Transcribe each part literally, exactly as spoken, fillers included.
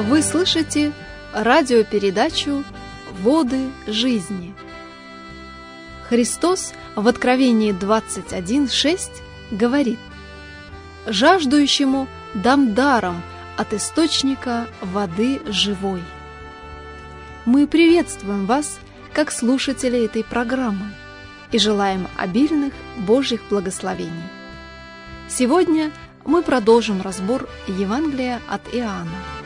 Вы слышите радиопередачу «Воды жизни». Христос в Откровении двадцать один шесть говорит: «Жаждущему дам даром от источника воды живой». Мы приветствуем вас, как слушатели этой программы, и желаем обильных Божьих благословений. Сегодня мы продолжим разбор Евангелия от Иоанна.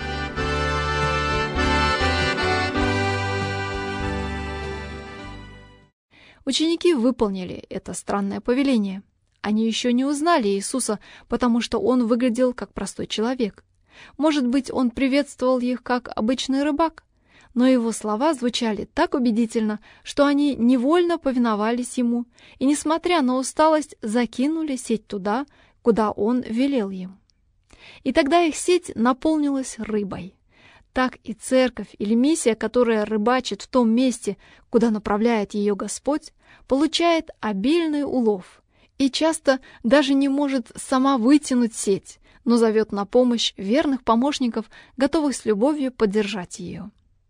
Ученики выполнили это странное повеление. Они еще не узнали Иисуса, потому что Он выглядел как простой человек. Может быть, Он приветствовал их как обычный рыбак, но Его слова звучали так убедительно, что они невольно повиновались Ему и, несмотря на усталость, закинули сеть туда, куда Он велел им. И тогда их сеть наполнилась рыбой. Так и церковь или миссия, которая рыбачит в том месте, куда направляет ее Господь, получает обильный улов и часто даже не может сама вытянуть сеть, но зовет на помощь верных помощников, готовых с любовью поддержать ее.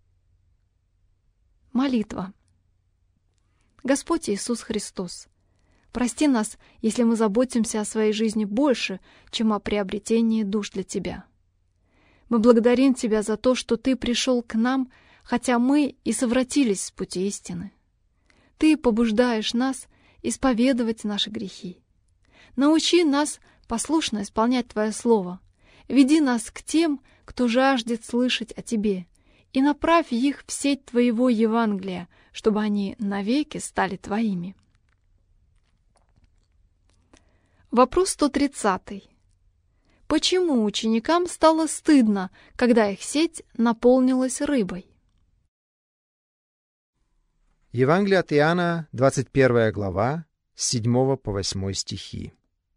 Молитва. Господь Иисус Христос, прости нас, если мы заботимся о своей жизни больше, чем о приобретении душ для Тебя. Мы благодарим Тебя за то, что Ты пришел к нам, хотя мы и совратились с пути истины. Ты побуждаешь нас исповедовать наши грехи. Научи нас послушно исполнять Твое Слово. Веди нас к тем, кто жаждет слышать о Тебе, и направь их в сеть Твоего Евангелия, чтобы они навеки стали Твоими. Вопрос сто тридцатый. Почему ученикам стало стыдно, когда их сеть наполнилась рыбой? Евангелие от Иоанна, двадцать первая глава, с седьмого по восьмой стихи.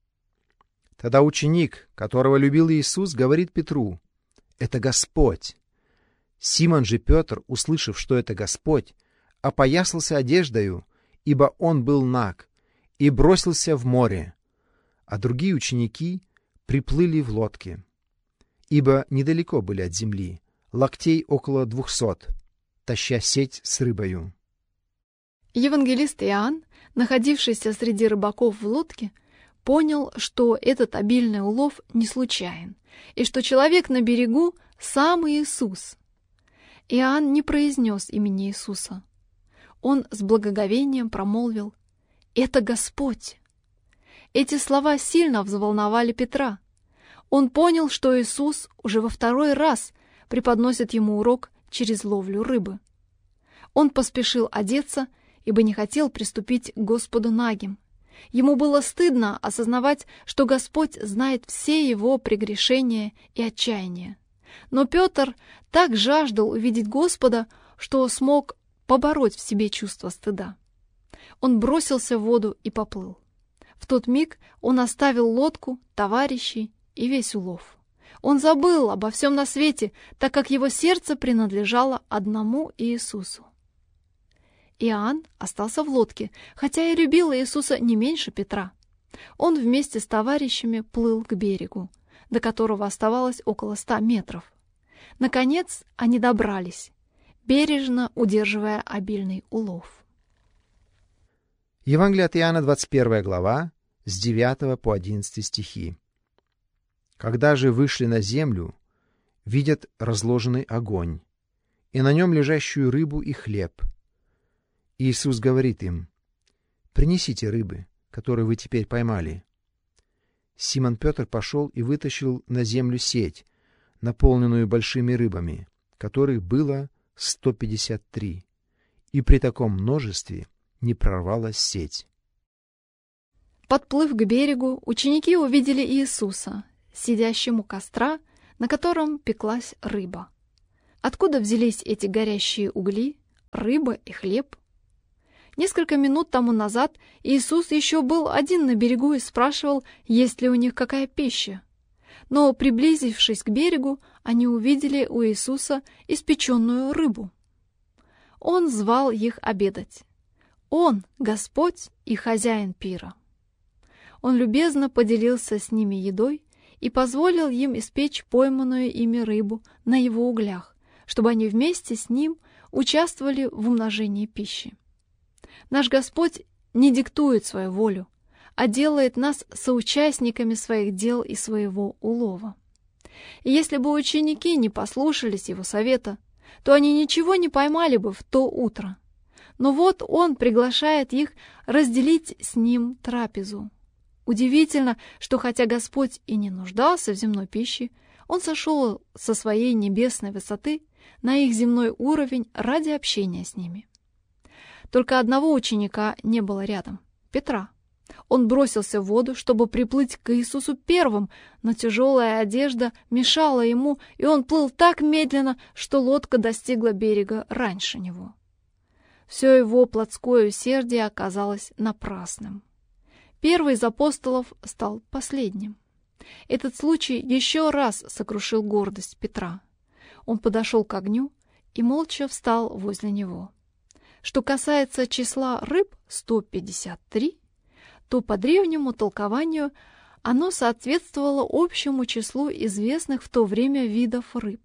Тогда ученик, которого любил Иисус, говорит Петру: «Это Господь». Симон же Петр, услышав, что это Господь, опоясался одеждою, ибо он был наг, и бросился в море, а другие ученики приплыли в лодке, ибо недалеко были от земли, локтей около двухсот, таща сеть с рыбою. Евангелист Иоанн, находившийся среди рыбаков в лодке, понял, что этот обильный улов не случайен, и что человек на берегу — сам Иисус. Иоанн не произнес имени Иисуса. Он с благоговением промолвил: «Это Господь». Эти слова сильно взволновали Петра. Он понял, что Иисус уже во второй раз преподносит ему урок через ловлю рыбы. Он поспешил одеться, ибо не хотел приступить к Господу нагим. Ему было стыдно осознавать, что Господь знает все его прегрешения и отчаяния. Но Петр так жаждал увидеть Господа, что смог побороть в себе чувство стыда. Он бросился в воду и поплыл. В тот миг он оставил лодку, товарищей и весь улов. Он забыл обо всем на свете, так как его сердце принадлежало одному Иисусу. Иоанн остался в лодке, хотя и любил Иисуса не меньше Петра. Он вместе с товарищами плыл к берегу, до которого оставалось около ста метров. Наконец они добрались, бережно удерживая обильный улов. Евангелие от Иоанна, двадцать первая глава, с девятого по одиннадцатый стихи. Когда же вышли на землю, видят разложенный огонь, и на нем лежащую рыбу и хлеб. Иисус говорит им: «Принесите рыбы, которую вы теперь поймали». Симон Петр пошел и вытащил на землю сеть, наполненную большими рыбами, которых было сто пятьдесят три, и при таком множестве не прорвалась сеть. Подплыв к берегу, ученики увидели Иисуса, сидящим у костра, на котором пеклась рыба. Откуда взялись эти горящие угли, рыба и хлеб? Несколько минут тому назад Иисус еще был один на берегу и спрашивал, есть ли у них какая пища. Но, приблизившись к берегу, они увидели у Иисуса испеченную рыбу. Он звал их обедать. Он — Господь и хозяин пира. Он любезно поделился с ними едой и позволил им испечь пойманную ими рыбу на его углях, чтобы они вместе с ним участвовали в умножении пищи. Наш Господь не диктует свою волю, а делает нас соучастниками своих дел и своего улова. И если бы ученики не послушались его совета, то они ничего не поймали бы в то утро. Но вот он приглашает их разделить с ним трапезу. Удивительно, что хотя Господь и не нуждался в земной пище, он сошел со своей небесной высоты на их земной уровень ради общения с ними. Только одного ученика не было рядом — Петра. Он бросился в воду, чтобы приплыть к Иисусу первым, но тяжелая одежда мешала ему, и он плыл так медленно, что лодка достигла берега раньше него. Все его плотское усердие оказалось напрасным. Первый из апостолов стал последним. Этот случай еще раз сокрушил гордость Петра. Он подошел к огню и молча встал возле него. Что касается числа рыб сто пятьдесят три, то по древнему толкованию оно соответствовало общему числу известных в то время видов рыб.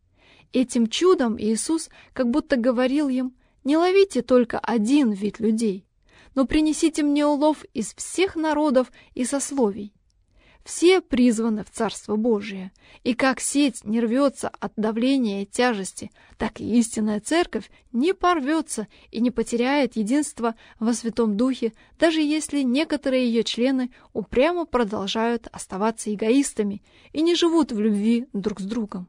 Этим чудом Иисус как будто говорил им: «Не ловите только один вид людей, но принесите мне улов из всех народов и сословий. Все призваны в Царство Божие, и как сеть не рвется от давления и тяжести, так и истинная церковь не порвется и не потеряет единства во Святом Духе, даже если некоторые ее члены упрямо продолжают оставаться эгоистами и не живут в любви друг с другом.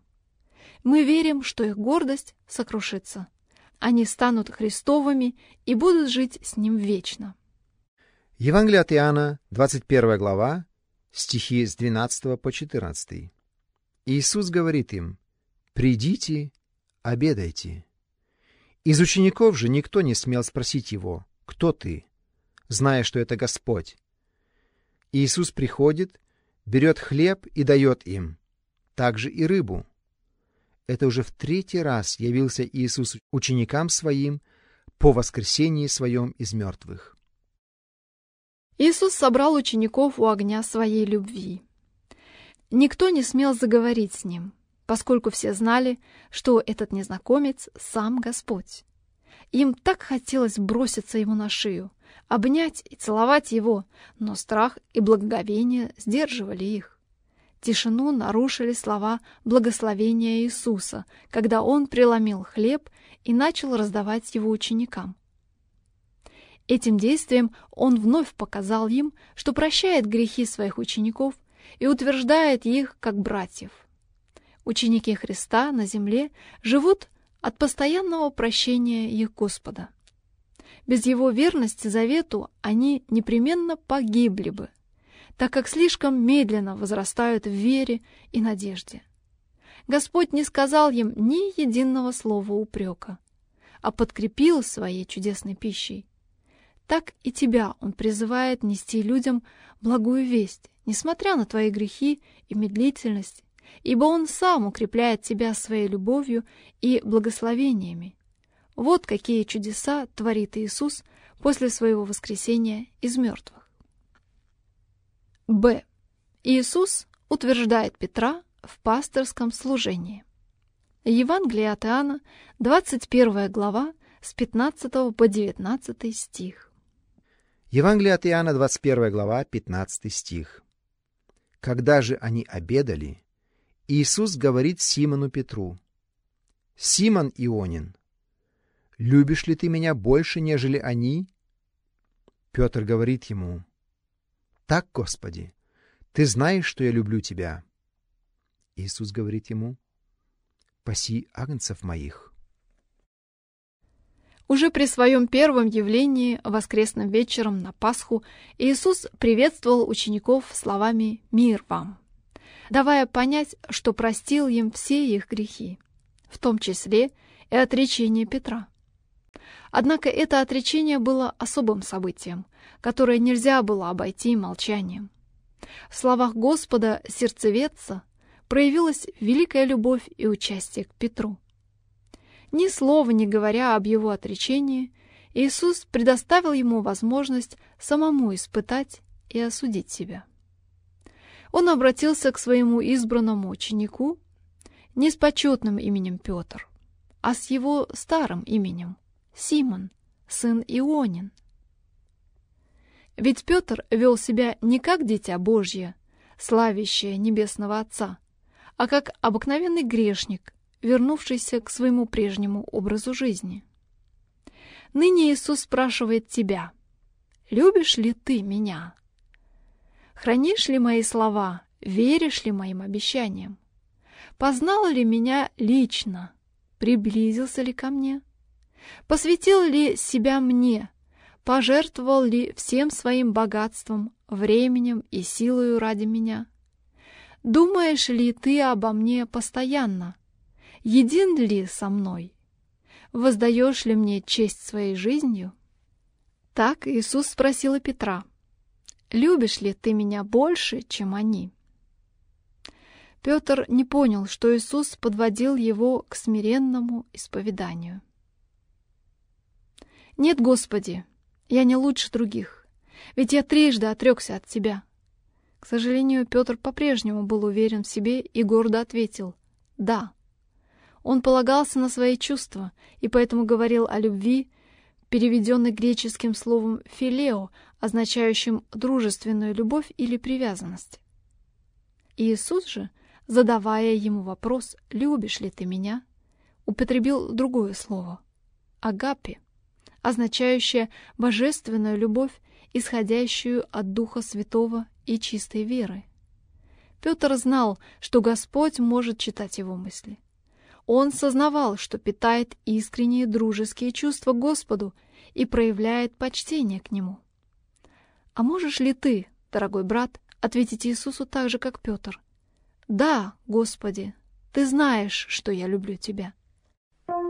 Мы верим, что их гордость сокрушится. Они станут Христовыми и будут жить с Ним вечно». Евангелие от Иоанна, двадцать первая глава, стихи с двенадцатого по четырнадцатый. Иисус говорит им: «Придите, обедайте». Из учеников же никто не смел спросить его: «Кто ты?», зная, что это Господь. Иисус приходит, берет хлеб и дает им, также и рыбу. Это уже в третий раз явился Иисус ученикам Своим по воскресении Своем из мертвых. Иисус собрал учеников у огня своей любви. Никто не смел заговорить с Ним, поскольку все знали, что этот незнакомец — сам Господь. Им так хотелось броситься Ему на шею, обнять и целовать Его, но страх и благоговение сдерживали их. Тишину нарушили слова благословения Иисуса, когда Он преломил хлеб и начал раздавать его ученикам. Этим действием Он вновь показал им, что прощает грехи своих учеников и утверждает их как братьев. Ученики Христа на земле живут от постоянного прощения их Господа. Без Его верности завету они непременно погибли бы, так как слишком медленно возрастают в вере и надежде. Господь не сказал им ни единого слова упрека, а подкрепил своей чудесной пищей. Так и тебя Он призывает нести людям благую весть, несмотря на твои грехи и медлительность, ибо Он сам укрепляет тебя своей любовью и благословениями. Вот какие чудеса творит Иисус после своего воскресения из мертвых. Б. Иисус утверждает Петра в пасторском служении. Евангелие от Иоанна, двадцать первая глава, с пятнадцатого по девятнадцатый стих. Евангелие от Иоанна, двадцать первая глава, пятнадцатый стих. «Когда же они обедали, Иисус говорит Симону Петру: „Симон Ионин, любишь ли ты меня больше, нежели они?“ Петр говорит ему: „Так, Господи, ты знаешь, что я люблю тебя“. Иисус говорит ему: „Паси агнцев моих“». Уже при своем первом явлении воскресным вечером на Пасху Иисус приветствовал учеников словами «Мир вам», давая понять, что простил им все их грехи, в том числе и отречение Петра. Однако это отречение было особым событием, которое нельзя было обойти молчанием. В словах Господа сердцеведца проявилась великая любовь и участие к Петру. Ни слова не говоря об его отречении, Иисус предоставил ему возможность самому испытать и осудить себя. Он обратился к своему избранному ученику не с почетным именем Петр, а с его старым именем — Симон, сын Ионин. Ведь Петр вел себя не как дитя Божье, славящее Небесного Отца, а как обыкновенный грешник, вернувшийся к своему прежнему образу жизни. Ныне Иисус спрашивает тебя: «Любишь ли ты Меня? Хранишь ли Мои слова? Веришь ли Моим обещаниям? Познал ли Меня лично? Приблизился ли ко Мне? Посвятил ли себя Мне? Пожертвовал ли всем своим богатством, временем и силою ради Меня? Думаешь ли ты обо Мне постоянно? Един ли со мной? Воздаешь ли Мне честь своей жизнью?» Так Иисус спросил и Петра: «Любишь ли ты Меня больше, чем они?» Петр не понял, что Иисус подводил его к смиренному исповеданию. «Нет, Господи, я не лучше других, ведь я трижды отрекся от Тебя». К сожалению, Петр по-прежнему был уверен в себе и гордо ответил «да». Он полагался на свои чувства и поэтому говорил о любви, переведенной греческим словом «филео», означающим дружественную любовь или привязанность. Иисус же, задавая ему вопрос «любишь ли ты Меня?», употребил другое слово «агапе», означающее божественную любовь, исходящую от Духа Святого и чистой веры. Петр знал, что Господь может читать его мысли. Он сознавал, что питает искренние дружеские чувства к Господу и проявляет почтение к Нему. А можешь ли ты, дорогой брат, ответить Иисусу так же, как Петр? «Да, Господи, Ты знаешь, что я люблю Тебя».